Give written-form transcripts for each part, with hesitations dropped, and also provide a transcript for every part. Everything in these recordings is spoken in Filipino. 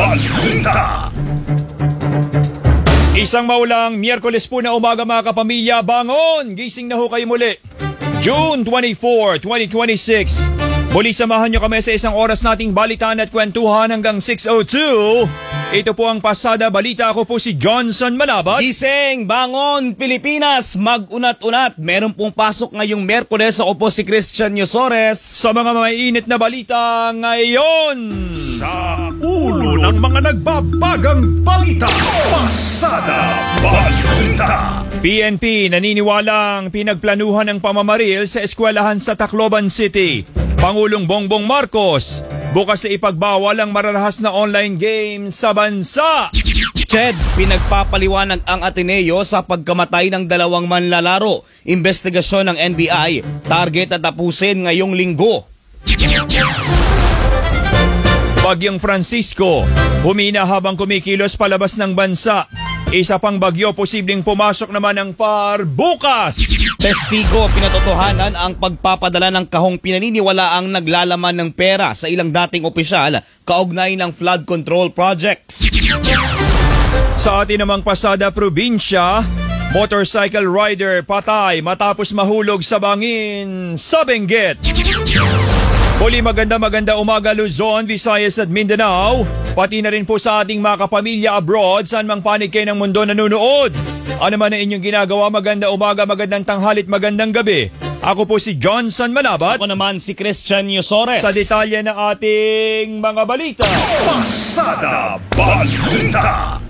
Balita. Isang maulang Miyerkules po na umaga mga kapamilya, bangon! Gising na ho kayo muli. June 24, 2026. Muli samahan nyo kami sa isang oras nating balitaan at kwentuhan hanggang 6:02. Ito po ang Pasada Balita. Ako po si Johnson Manabat. Gising, bangon, Pilipinas, mag-unat-unat. Meron pong pasok ngayong Miyerkules. Ako po si Christian Yosores. Sa mga maiinit na balita ngayon. Sa ulo ng mga nagbabagang balita. Pasada Balita. PNP naniniwalang pinagplanuhan ng pamamaril sa eskwelahan sa Tacloban City. Pangulong Bongbong Marcos, bukas na ipagbawal ang mararahas na online game sa bansa. Ched, pinagpapaliwanag ang Ateneo sa pagkamatay ng 2 manlalaro. Investigasyon ng NBI, target na tapusin ngayong linggo. Bagyong Francisco, humina habang kumikilos palabas ng bansa. Isa pang bagyo posibleng pumasok naman ng PAR bukas. Testigo, pinatotohanan ang pagpapadala ng kahong pinaniniwalaang naglalaman ng pera sa ilang dating opisyal kaugnay ng flood control projects. Sa atin namang Pasada Probinsya, motorcycle rider patay matapos mahulog sa bangin sa Benguet. Huli maganda umaga Luzon, Visayas at Mindanao. Pati na rin po sa ating mga kapamilya abroad, saan mang panig kayo ng mundo nanonood. Ano man ang inyong ginagawa, maganda umaga, magandang tanghalit, magandang gabi. Ako po si Johnson Manabat. Ako naman si Christian Yosores. Sa detalye ng ating mga balita. Pasada Balita.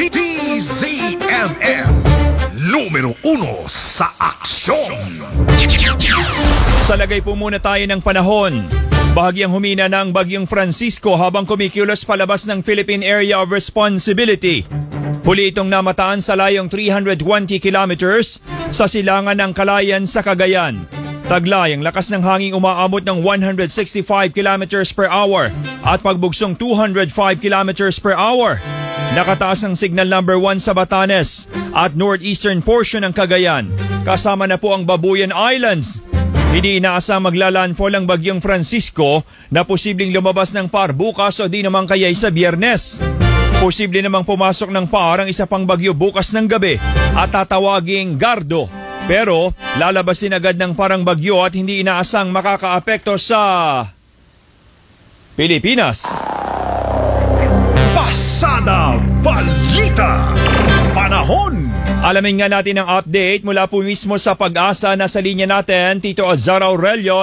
DZMM Numero 1 sa aksyon. Sa lagay po muna tayo ng panahon. Bahagyang humina ng Bagyong Francisco habang kumikilos palabas ng Philippine Area of Responsibility. Huli itong namataan sa layong 320 kilometers sa silangan ng Kalayan sa Cagayan. Taglay ang lakas ng hangin umaabot ng 165 kilometers per hour at pagbugsong 205 kilometers per hour. Nakataas ang signal number 1 sa Batanes at northeastern portion ng Cagayan. Kasama na po ang Babuyan Islands. Hindi inaasang maglalandfall ang Bagyong Francisco na posibleng lumabas ng PAR bukas o di naman kaya'y sa Biyernes. Posible namang pumasok ng PAR ang isa pang bagyo bukas ng gabi at tatawaging Gardo. Pero lalabasin agad ng parang bagyo at hindi inaasang makakaapekto sa Pilipinas. Pasada Balita. Panahon. Alamin nga natin ang update mula po mismo sa Pag-asa na sa linya natin, Tito Azar Aurelio.